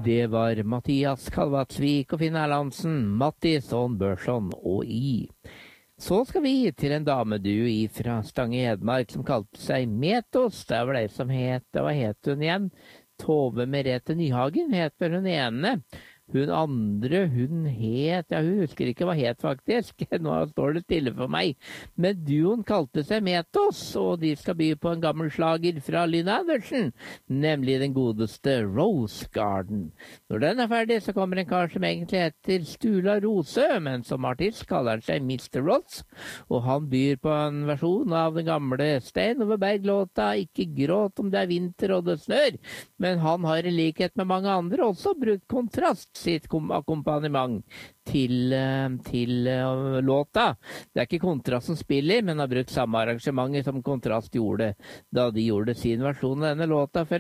Det var Mathias Kalvatsvik og Finn Erlandsen, Mattisson, Børson og I. Så skal vi til en dameduo fra Stange Hedmark som kalte seg Metos. Det var det som hva het hun igjen? Tove Merete Nyhagen heter hun ene. Hun andre, hun husker ikke hva het faktisk. Nå står det stille for meg. Men duoen kalte seg Metos, og de skal by på en gammel slager fra Lynn Andersen, nemlig den godeste Rose Garden. Når den er ferdig, så kommer en kar som egentlig heter Stula Rose, men som artist kaller han seg Mr. Ross, og han byr på en versjon av den gamle Stein over Berg-låta Ikke gråt om det er vinter og det snør, men han har i likhet med mange andre også brukt kontrast sitt akkompagnement til låta. Det er ikke Kontrast som spiller, men har brukt samme arrangementet som Kontrast gjorde da de gjorde sin versjon av denne låta for